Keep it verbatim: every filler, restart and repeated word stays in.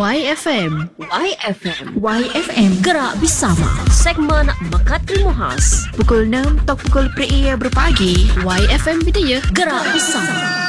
Y F M. Y F M. Y F M. Gerak bersama. Segmen Bakat Ilmu Khas. Pukul enam atau pukul per berpagi. Y F M Bidaya. Gerak bersama.